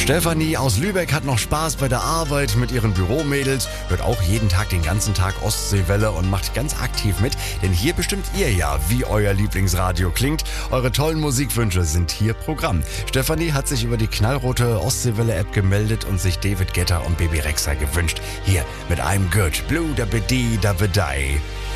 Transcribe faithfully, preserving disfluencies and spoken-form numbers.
Stefanie aus Lübeck hat noch Spaß bei der Arbeit mit ihren Büromädels, hört auch jeden Tag den ganzen Tag Ostseewelle und macht ganz aktiv mit, denn hier bestimmt ihr ja, wie euer Lieblingsradio klingt. Eure tollen Musikwünsche sind hier Programm. Stefanie hat sich über die knallrote Ostseewelle-App gemeldet und sich David Guetta und Baby Rexha gewünscht. Hier mit I'm Good, Blue da Bidi da Bedei.